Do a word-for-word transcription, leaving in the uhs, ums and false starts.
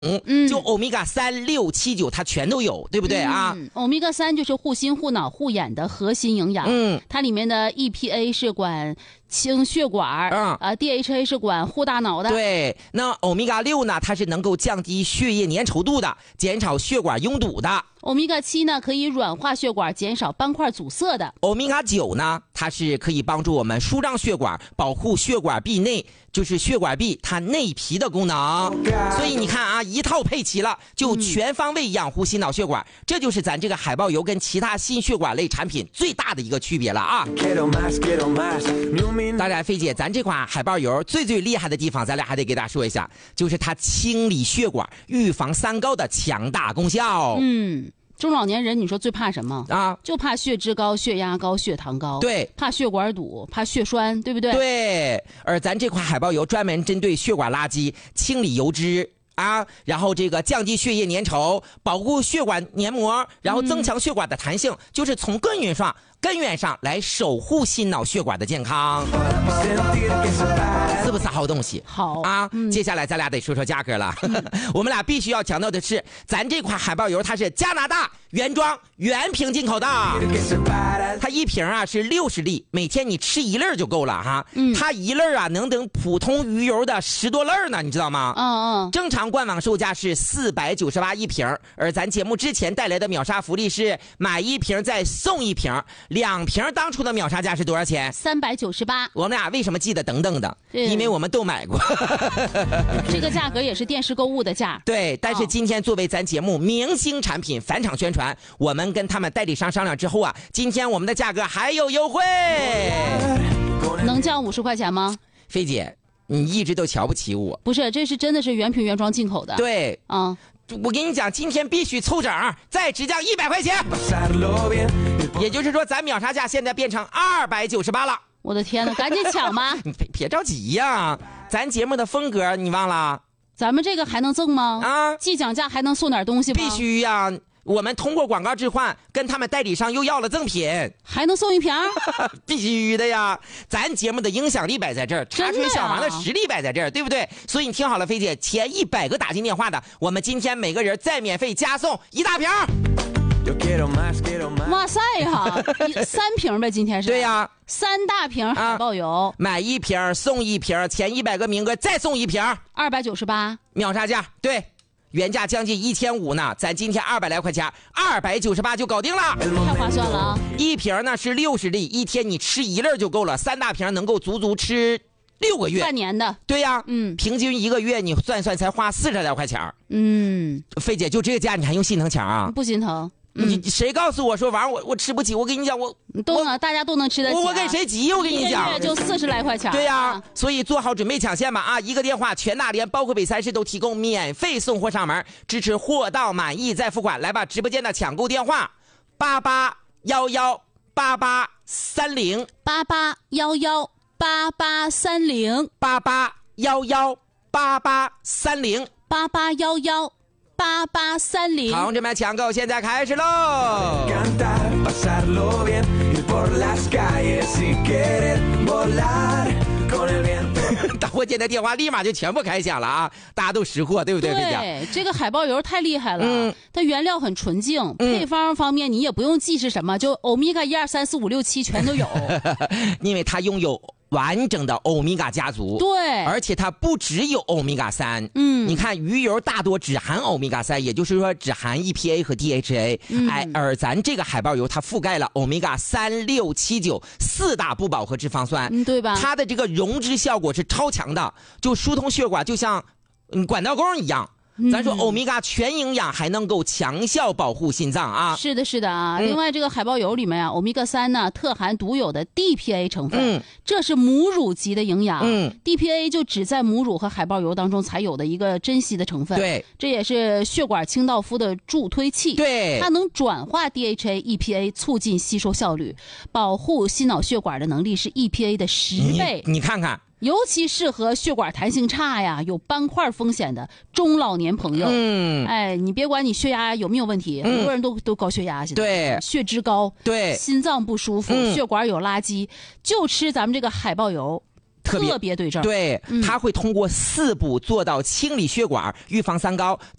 嗯，就欧米伽三六七九它全都有，对不对啊？ 嗯，欧米伽三就是护心护脑护眼的核心营养。 嗯， 它里面的 E P A 是管清血管，嗯，呃 D H A 是管护大脑的。 对，那欧米伽六呢，它是能够降低血液粘稠度的，减少血管拥堵的。 欧米伽七呢，可以软化血管，减少斑块阻塞的。 欧米伽九呢，它是可以帮助我们舒张血管，保护血管壁内，就是血管壁它内皮的功能。所以你看啊，一套配齐了，就全方位养护心脑血管，嗯、这就是咱这个海豹油跟其他心血管类产品最大的一个区别了啊。当然，菲姐，咱这款海豹油最最厉害的地方，咱俩还得给大家说一下，就是它清理血管、预防三高的强大功效。 嗯。中老年人，你说最怕什么啊？就怕血脂高、血压高、血糖高， 对， 怕血管堵，怕血栓，对不对？ 对。而咱这款海豹油专门针对血管垃圾、清理油脂啊，然后这个降低血液粘稠，保护血管黏膜，然后增强血管的弹性，嗯、就是从根源上。根源上来守护心脑血管的健康，是不是好东西？ 好啊、嗯！接下来咱俩得说说价格了。嗯、我们俩必须要强调的是，咱这款海豹油它是加拿大原装原瓶进口的，它一瓶啊是六十粒，每天你吃一粒就够了哈。嗯，它一粒啊能等普通鱼油的十多粒呢，你知道吗？ 嗯嗯。 正常官网售价是四百九十八一瓶，而咱节目之前带来的秒杀福利是买一瓶再送一瓶。两瓶当初的秒杀价是多少钱？ 三百九十八。 我们俩为什么记得等等的？因为我们都买过。 这个价格也是电视购物的价。 对，但是今天作为咱节目明星产品返场宣传，我们跟他们代理商商量之后啊，今天我们的价格还有优惠。 能降五十块钱吗？ 菲姐，你一直都瞧不起我。 不是，这是真的是原瓶原装进口的。 对， 啊。 我跟你讲，今天必须凑整，再只降一百块钱，也就是说，咱秒杀价现在变成二百九十八了。 我的天哪，赶紧抢吧！ 你别别着急呀，咱节目的风格你忘了？ 咱们这个还能赠吗？ 啊， 既讲价还能送点东西吗？ 必须呀！我们通过广告置换，跟他们代理商又要了赠品， 还能送一瓶， 必须的呀！咱节目的影响力摆在这儿，茶水小王的实力摆在这儿，对不对？所以你听好了，菲姐，前一百个打进电话的，我们今天每个人再免费加送一大瓶。 哇塞哈，三瓶呗，今天是？ 对呀， 三大瓶海豹油，啊、 买一瓶送一瓶，前一百个名额再送一瓶， 二百九十八， 秒杀价，对。原价将近一千五呢，咱今天二百来块钱，二百九十八就搞定了， 太划算了啊！ 一瓶呢是六十粒，一天你吃一粒就够了，三大瓶能够足足吃六个月， 半年的。 对呀， 嗯， 平均一个月你算算才花四十来块钱。 嗯， 菲姐就这个价你还用心疼钱啊？ 不心疼。 嗯、你谁告诉我说玩我我吃不起？我跟你讲，我都能大家都能吃得起、啊。 我我跟谁急？我跟你讲， 一个月就四十来块钱。 对呀、啊，所以做好准备抢现吧啊！一个电话，全大连包括北三市都提供免费送货上门，支持货到满意再付款。来吧，直播间的抢购电话：八八幺幺八八三零八八幺幺八八三零八八幺幺八八三零八八幺幺。八八三零， 同志们，抢购现在开始喽！打货间的电话立马就全部开响了啊！大家都识货，对不对？ 对，这个海豹油太厉害了，嗯、它原料很纯净，嗯、配方方面你也不用记是什么，就欧米伽一二三四五六七全都有， 因为它拥有完整的欧米伽家族， 对， 而且它不只有欧米伽三， 嗯， 你看鱼油大多只含欧米伽三，也就是说只含 E P A 和 D H A，嗯、哎，而咱这个海豹油它覆盖了欧米伽三六七九四大不饱和脂肪酸， 嗯，对吧？ 它的这个溶脂效果是超强的，就疏通血管，就像嗯管道工一样。咱说欧米伽全营养还能够强效保护心脏啊！ 是的，是的啊。嗯、另外，这个海豹油里面啊，欧米伽三呢特含独有的 D P A 成分，嗯、这是母乳级的营养。嗯 ，D P A 就只在母乳和海豹油当中才有的一个珍稀的成分。 对， 这也是血管清道夫的助推器。 对， 它能转化 D H A、E P A， 促进吸收效率，保护心脑血管的能力是 E P A 的十倍。 你, 你看看。 尤其适合血管弹性差呀、有斑块风险的中老年朋友。嗯，哎，你别管你血压有没有问题，嗯、很多人都都高血压现在， 对， 血脂高， 对， 心脏不舒服，嗯、血管有垃圾，就吃咱们这个海豹油。 特别对症。 对，它会通过四步做到清理血管、预防三高。